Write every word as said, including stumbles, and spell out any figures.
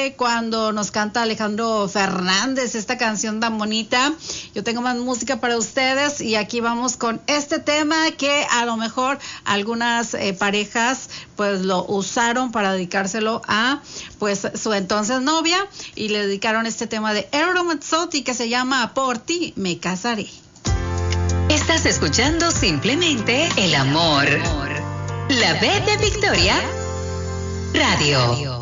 que cuando nos canta Alejandro Fernández esta canción tan bonita. Yo tengo más música para ustedes y aquí vamos con este tema que a lo mejor algunas eh, parejas pues lo usaron para dedicárselo a pues su entonces novia y le dedicaron este tema de Eros Ramazzotti que se llama Por ti me casaré. Estás escuchando Simplemente el Amor. La B de Victoria Radio.